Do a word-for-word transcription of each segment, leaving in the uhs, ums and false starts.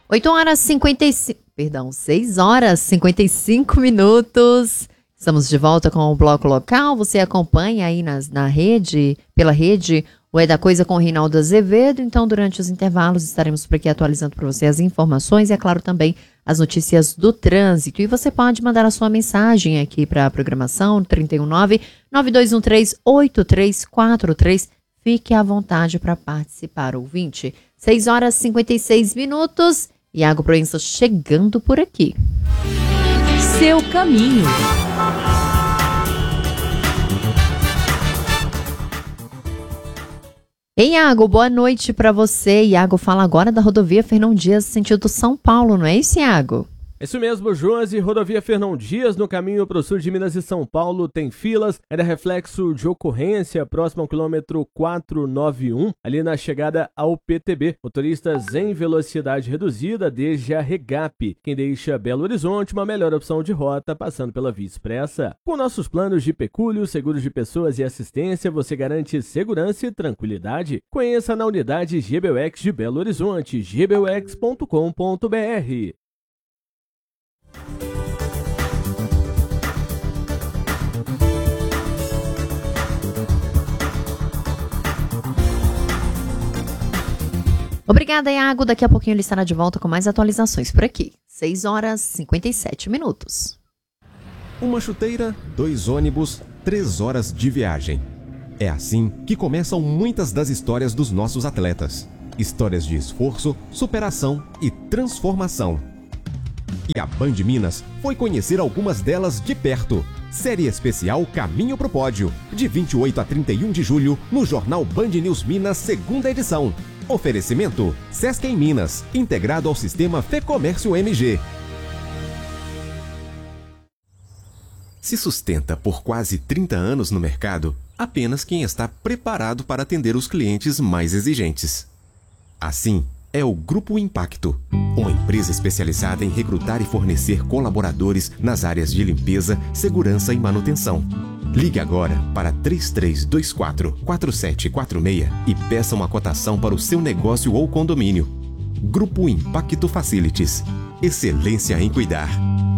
oito horas e cinquenta e cinco, perdão, seis horas e cinquenta e cinco minutos. Estamos de volta com o Bloco Local. Você acompanha aí nas, na rede, pela rede, o É da Coisa com o Reinaldo Azevedo. Então, durante os intervalos, estaremos por aqui atualizando para você as informações e, é claro, também as notícias do trânsito. E você pode mandar a sua mensagem aqui para a programação trinta e um nove, nove dois um três, oito três quatro três. Fique à vontade para participar, ouvinte. seis horas e cinquenta e seis minutos. Iago Proença chegando por aqui. Seu caminho. Ei, Iago, boa noite para você. Iago fala agora da rodovia Fernão Dias, sentido São Paulo, não é isso, Iago? Isso mesmo, Josi. Rodovia Fernão Dias, no caminho para o sul de Minas e São Paulo, tem filas. Era reflexo de ocorrência próximo ao quilômetro quatrocentos e noventa e um, ali na chegada ao P T B. Motoristas em velocidade reduzida desde a Regap. Quem deixa Belo Horizonte uma melhor opção de rota, passando pela Via Expressa. Com nossos planos de pecúlio, seguros de pessoas e assistência, você garante segurança e tranquilidade. Conheça na unidade G B U X de Belo Horizonte, g b u x ponto com ponto b r. Obrigada, Iago. Daqui a pouquinho ele estará de volta com mais atualizações por aqui. seis horas e cinquenta e sete minutos. Uma chuteira, dois ônibus, três horas de viagem. É assim que começam muitas das histórias dos nossos atletas. Histórias de esforço, superação e transformação. E a Band Minas foi conhecer algumas delas de perto. Série especial Caminho pro Pódio, de vinte e oito a trinta e um de julho, no jornal Band News Minas, segunda edição. Oferecimento Sesc em Minas, integrado ao sistema Fecomércio M G. Se sustenta por quase trinta anos no mercado, apenas quem está preparado para atender os clientes mais exigentes. Assim, é o Grupo Impacto, uma empresa especializada em recrutar e fornecer colaboradores nas áreas de limpeza, segurança e manutenção. Ligue agora para três três dois quatro, quatro sete quatro seis e peça uma cotação para o seu negócio ou condomínio. Grupo Impacto Facilities. Excelência em cuidar.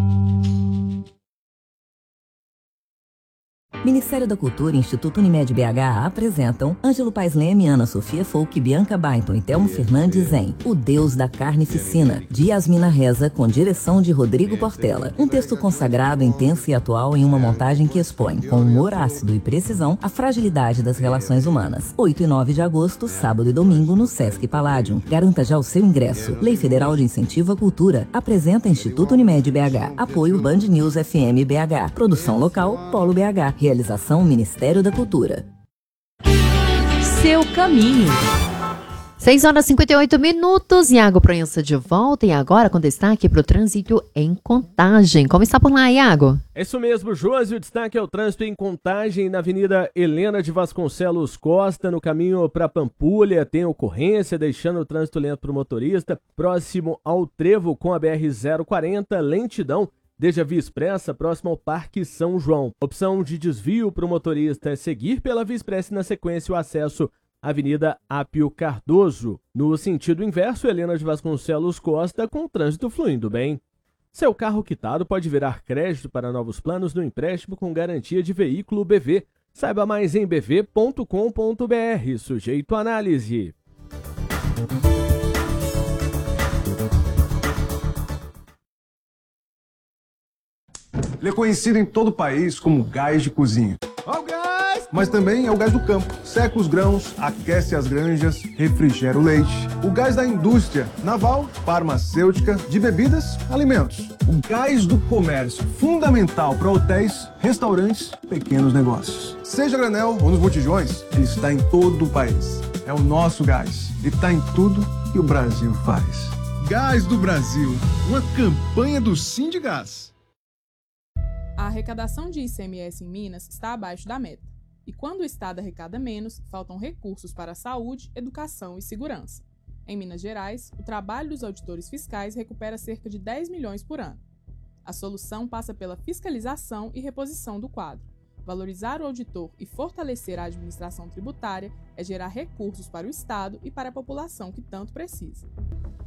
Ministério da Cultura e Instituto Unimed B H apresentam Ângelo Paes Leme, Ana Sofia Folk, Bianca Bainton e Thelmo Fernandes em O Deus da Carnificina, de Yasmina Reza, com direção de Rodrigo Portela. Um texto consagrado, intenso e atual em uma montagem que expõe, com humor ácido e precisão, a fragilidade das relações humanas. oito e nove de agosto, sábado e domingo, no Sesc Palladium. Garanta já o seu ingresso. Lei Federal de Incentivo à Cultura. Apresenta Instituto Unimed B H. Apoio Band News F M B H. Produção local, Polo B H. Realização Ministério da Cultura. Seu caminho. seis horas e cinquenta e oito minutos. Iago Proença de volta e agora com destaque para o trânsito em Contagem. Como está por lá, Iago? É isso mesmo, Josi. O destaque é o trânsito em Contagem na Avenida Helena de Vasconcelos Costa, no caminho para Pampulha. Tem ocorrência, deixando o trânsito lento para o motorista. Próximo ao trevo com a B R zero quarenta, lentidão desde a Via Expressa, próximo ao Parque São João. Opção de desvio para o motorista é seguir pela Via Expressa e, na sequência, o acesso à Avenida Apio Cardoso. No sentido inverso, Helena de Vasconcelos Costa, com o trânsito fluindo bem. Seu carro quitado pode virar crédito para novos planos no empréstimo com garantia de veículo B V. Saiba mais em b v ponto com ponto b r, sujeito à análise. Ele é conhecido em todo o país como gás de cozinha. Ó o gás! Mas também é o gás do campo. Seca os grãos, aquece as granjas, refrigera o leite. O gás da indústria naval, farmacêutica, de bebidas, alimentos. O gás do comércio, fundamental para hotéis, restaurantes, pequenos negócios. Seja granel ou nos botijões, ele está em todo o país. É o nosso gás. Ele está em tudo que o Brasil faz. Gás do Brasil, uma campanha do Sindigás. A arrecadação de I C M S em Minas está abaixo da meta. E quando o Estado arrecada menos, faltam recursos para saúde, educação e segurança. Em Minas Gerais, o trabalho dos auditores fiscais recupera cerca de dez milhões por ano. A solução passa pela fiscalização e reposição do quadro. Valorizar o auditor e fortalecer a administração tributária é gerar recursos para o Estado e para a população que tanto precisa.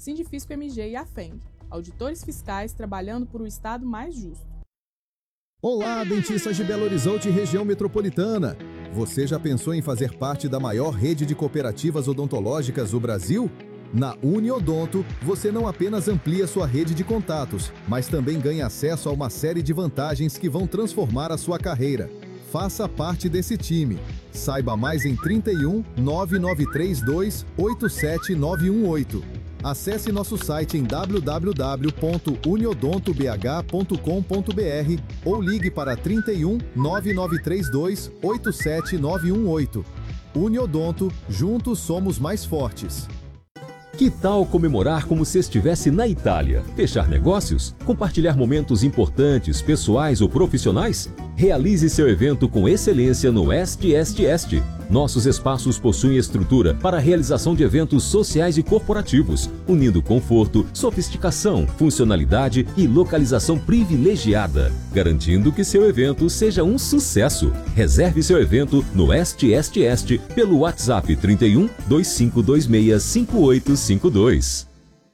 Sindifisco M G e a F E N G, auditores fiscais trabalhando por um Estado mais justo. Olá, dentistas de Belo Horizonte e região metropolitana. Você já pensou em fazer parte da maior rede de cooperativas odontológicas do Brasil? Na Uniodonto, você não apenas amplia sua rede de contatos, mas também ganha acesso a uma série de vantagens que vão transformar a sua carreira. Faça parte desse time. Saiba mais em trinta e um, nove nove três dois, oito sete nove um oito. Acesse nosso site em w w w ponto uniodonto b h ponto com ponto b r ou ligue para trinta e um, nove nove três dois, oito sete nove um oito. Uniodonto, juntos somos mais fortes. Que tal comemorar como se estivesse na Itália? Fechar negócios? Compartilhar momentos importantes, pessoais ou profissionais? Realize seu evento com excelência no Est Est Est. Nossos espaços possuem estrutura para a realização de eventos sociais e corporativos, unindo conforto, sofisticação, funcionalidade e localização privilegiada, garantindo que seu evento seja um sucesso. Reserve seu evento no Est Est Est pelo WhatsApp trinta e um, dois cinco dois seis, cinco oito cinco dois.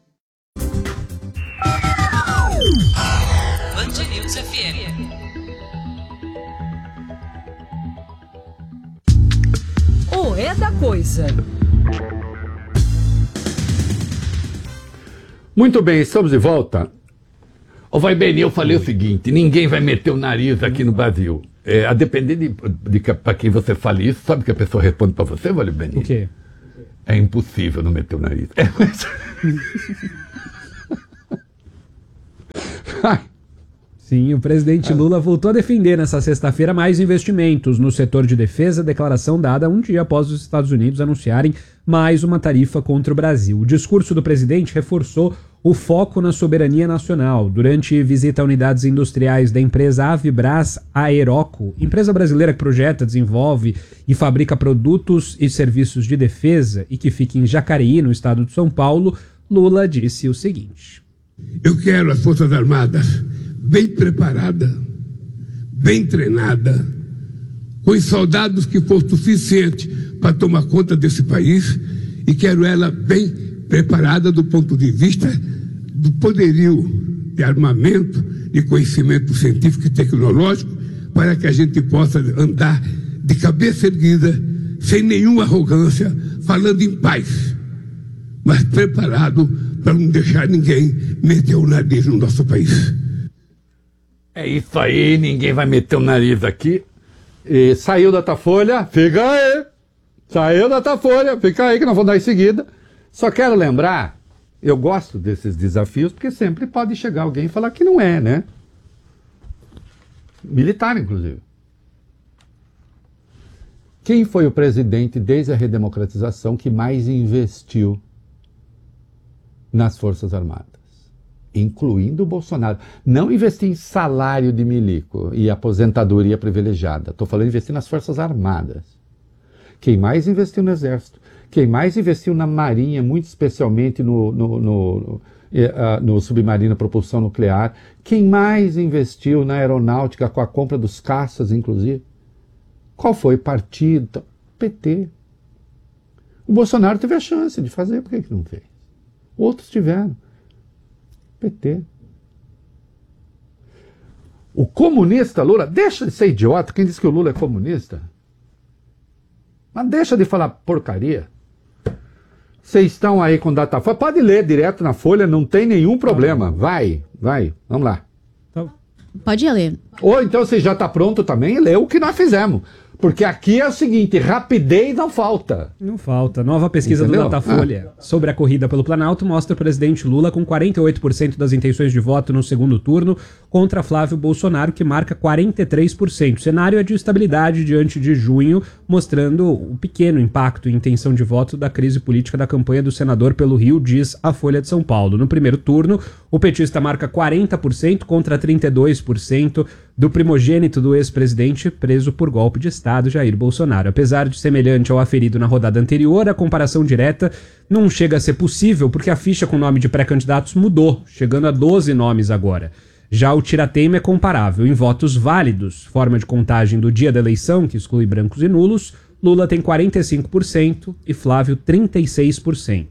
Band News F M. O É da Coisa. Muito bem, estamos de volta. Ô, vai bem, eu falei o seguinte: ninguém vai meter o nariz aqui no Brasil. É, a depender de, de, de para quem você fale isso, sabe que a pessoa responde para você, Vale Bem? O quê? É impossível não meter o nariz. É, mas... Sim, o presidente Lula voltou a defender nessa sexta-feira mais investimentos no setor de defesa, declaração dada um dia após os Estados Unidos anunciarem mais uma tarifa contra o Brasil. O discurso do presidente reforçou o foco na soberania nacional. Durante visita a unidades industriais da empresa Avibras Aeroco, empresa brasileira que projeta, desenvolve e fabrica produtos e serviços de defesa e que fica em Jacareí, no estado de São Paulo, Lula disse o seguinte: eu quero as Forças Armadas bem preparada, bem treinada, com os soldados que for suficiente para tomar conta desse país, e quero ela bem preparada do ponto de vista do poderio de armamento, de conhecimento científico e tecnológico, para que a gente possa andar de cabeça erguida, sem nenhuma arrogância, falando em paz, mas preparado para não deixar ninguém meter o nariz no nosso país. É isso aí, ninguém vai meter o nariz aqui. E saiu da Datafolha, fica aí. Saiu da Datafolha, fica aí que nós vamos dar em seguida. Só quero lembrar, eu gosto desses desafios, porque sempre pode chegar alguém e falar que não é, né? Militar, inclusive. Quem foi o presidente, desde a redemocratização, que mais investiu nas Forças Armadas? Incluindo o Bolsonaro. Não investir em salário de milico e aposentadoria privilegiada. Estou falando de investir nas Forças Armadas. Quem mais investiu no Exército, quem mais investiu na Marinha, muito especialmente no, no, no, no, no submarino a propulsão nuclear, quem mais investiu na aeronáutica com a compra dos caças, inclusive. Qual foi o partido? P T. O Bolsonaro teve a chance de fazer, por que que não fez? Outros tiveram. P T. O comunista Lula, deixa de ser idiota, quem diz que o Lula é comunista? Mas deixa de falar porcaria. Vocês estão aí com Datafolha, pode ler direto na Folha, não tem nenhum problema. Vai, vai, vamos lá. Pode ler. Ou então você já está pronto também e lê o que nós fizemos. Porque aqui é o seguinte, rapidez não falta. Não falta. Nova pesquisa Entendeu? do Datafolha ah. sobre a corrida pelo Planalto mostra o presidente Lula com quarenta e oito por cento das intenções de voto no segundo turno contra Flávio Bolsonaro, que marca quarenta e três por cento. O cenário é de estabilidade diante de junho, mostrando o pequeno impacto e intenção de voto da crise política da campanha do senador pelo Rio, diz a Folha de São Paulo. No primeiro turno, o petista marca quarenta por cento contra trinta e dois por cento do primogênito do ex-presidente preso por golpe de Estado, Jair Bolsonaro. Apesar de semelhante ao aferido na rodada anterior, a comparação direta não chega a ser possível porque a ficha com nome de pré-candidatos mudou, chegando a doze nomes agora. Já o tirateima é comparável. Em votos válidos, forma de contagem do dia da eleição, que exclui brancos e nulos, Lula tem quarenta e cinco por cento e Flávio trinta e seis por cento.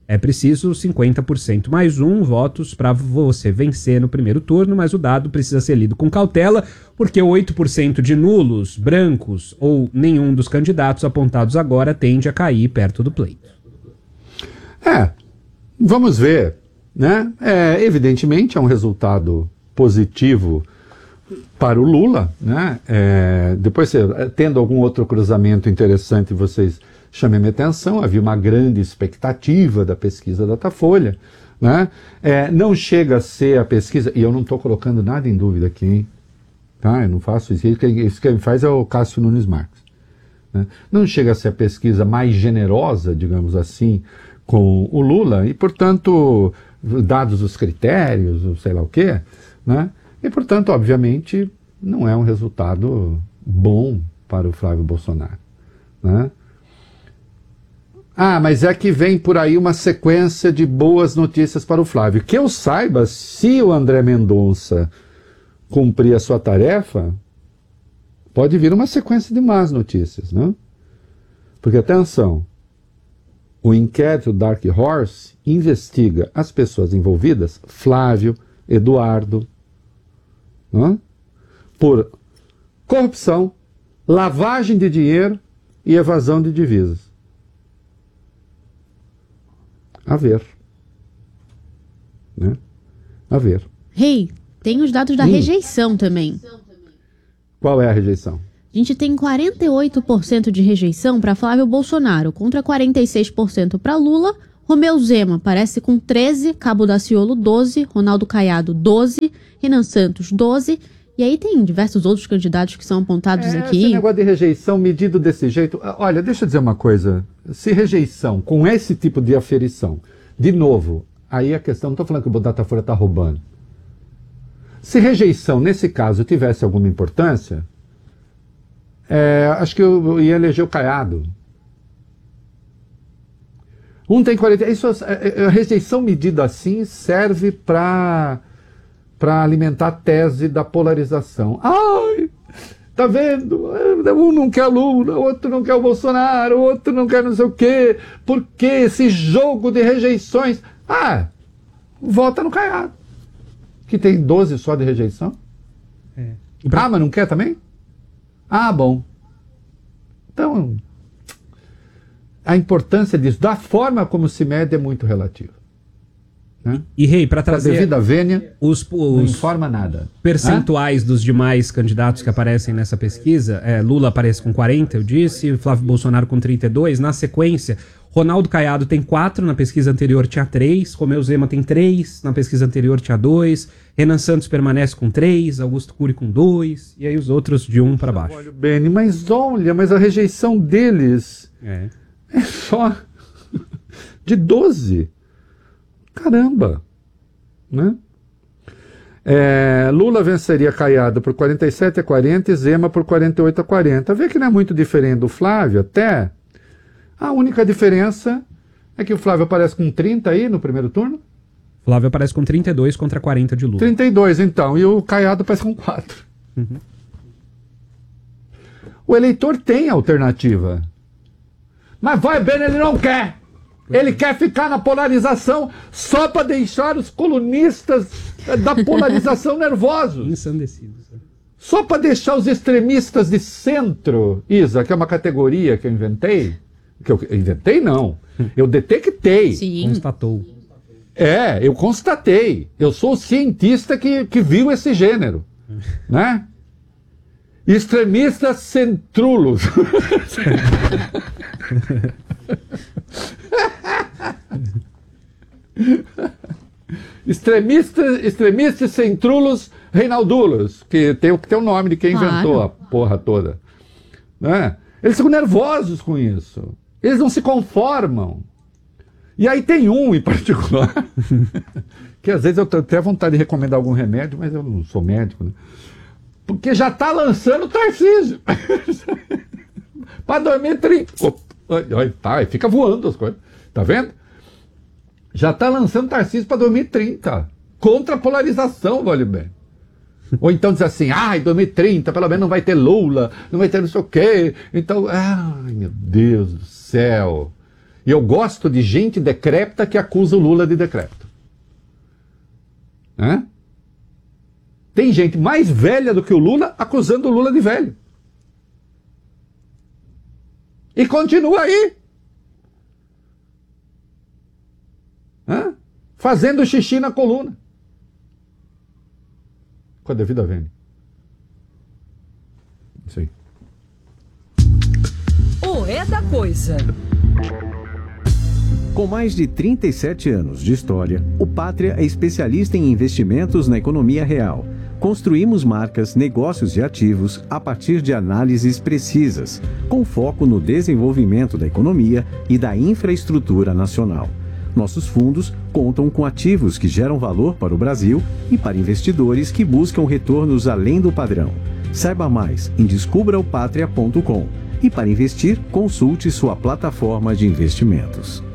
É preciso cinquenta por cento mais um votos para você vencer no primeiro turno, mas o dado precisa ser lido com cautela, porque oito por cento de nulos, brancos ou nenhum dos candidatos apontados agora tende a cair perto do pleito. É, vamos ver, né? É, evidentemente é um resultado positivo para o Lula, né? É, depois, tendo algum outro cruzamento interessante, vocês chamem a minha atenção. Havia uma grande expectativa da pesquisa Datafolha, né? É, não chega a ser a pesquisa, e eu não estou colocando nada em dúvida aqui, hein? Tá? Eu não faço isso, isso quem faz é o Cássio Nunes Marques, né? Não chega a ser a pesquisa mais generosa, digamos assim, com o Lula, e portanto, dados os critérios, sei lá o quê, né? E portanto, obviamente, não é um resultado bom para o Flávio Bolsonaro, né? Ah, mas é que vem por aí uma sequência de boas notícias para o Flávio. Que eu saiba, se o André Mendonça cumprir a sua tarefa, pode vir uma sequência de más notícias, né? Porque, atenção, o inquérito Dark Horse investiga as pessoas envolvidas, Flávio, Eduardo, né? Por corrupção, lavagem de dinheiro e evasão de divisas. A ver. Né? A ver. Rei, hey, tem os dados da hum. rejeição também. Qual é a rejeição? A gente tem quarenta e oito por cento de rejeição para Flávio Bolsonaro, contra quarenta e seis por cento para Lula. Romeu Zema aparece com treze, Cabo Daciolo doze, Ronaldo Caiado doze, Renan Santos doze. E aí tem diversos outros candidatos que são apontados é, aqui. Esse negócio de rejeição medido desse jeito... Olha, deixa eu dizer uma coisa. Se rejeição com esse tipo de aferição, de novo, aí a questão... Não estou falando que o Datafolha está roubando. Se rejeição, nesse caso, tivesse alguma importância, é, acho que eu ia eleger o Caiado. Um tem quarenta... Isso, a rejeição medida assim serve para... para alimentar a tese da polarização. Ai, tá vendo? Um não quer Lula, outro não quer o Bolsonaro, outro não quer não sei o quê. Por que esse jogo de rejeições? Ah, vota no Caiado, que tem doze só de rejeição. É. Ah, mas não quer também? Ah, bom. Então, a importância disso, da forma como se mede, é muito relativa. Né? E, Rei, para trazer devido à vênia, os, os não informa nada. Percentuais Hã? dos demais candidatos que aparecem nessa pesquisa, é, Lula aparece com quarenta, eu disse, Flávio Bolsonaro com trinta e dois, na sequência, Ronaldo Caiado tem quatro, na pesquisa anterior tinha três, Romeu Zema tem três, na pesquisa anterior tinha dois, Renan Santos permanece com três, Augusto Cury com dois, e aí os outros de um para baixo. Olha, Beni, mas olha, mas a rejeição deles é, é só de doze. Caramba, né? É, Lula venceria Caiado por quarenta e sete a quarenta e Zema por quarenta e oito a quarenta. Vê que não é muito diferente do Flávio, até. A única diferença é que o Flávio aparece com trinta aí no primeiro turno. Flávio aparece com trinta e dois contra quarenta de Lula. trinta e dois, então, e o Caiado aparece com quatro. Uhum. O eleitor tem alternativa. Mas vai bem, ele não quer. Ele quer ficar na polarização só para deixar os colunistas da polarização nervosos. Ensandecidos. Só para deixar os extremistas de centro, Isa, que é uma categoria que eu inventei. Que eu inventei, não. Eu detectei. Sim. Constatou. É, eu constatei. Eu sou o cientista que, que viu esse gênero. Né? Extremistas centrulos. Extremistas, extremistas centrulos Reinaldulos, que tem, tem o nome de quem claro. inventou a porra toda. Né? Eles ficam nervosos com isso. Eles não se conformam. E aí tem um em particular, que às vezes eu tenho até vontade de recomendar algum remédio, mas eu não sou médico, né? Porque já está lançando o Tarcísio. Para dois mil e trinta. Olha, tá, fica voando as coisas. Tá vendo? Já está lançando Tarcísio para dois mil e trinta. Contra a polarização, vale bem. Ou então diz assim, ah, em dois mil e trinta pelo menos não vai ter Lula, não vai ter não sei o quê. Então, ai meu Deus do céu. E eu gosto de gente decrépita que acusa o Lula de decrépito. Né? Tem gente mais velha do que o Lula acusando o Lula de velho. E continua aí. Né? Fazendo xixi na coluna. Com a devida vênia. Isso aí. O É da Coisa. Com mais de trinta e sete anos de história, o Pátria é especialista em investimentos na economia real. Construímos marcas, negócios e ativos a partir de análises precisas, com foco no desenvolvimento da economia e da infraestrutura nacional. Nossos fundos contam com ativos que geram valor para o Brasil e para investidores que buscam retornos além do padrão. Saiba mais em descubra o patria ponto com e para investir, consulte sua plataforma de investimentos.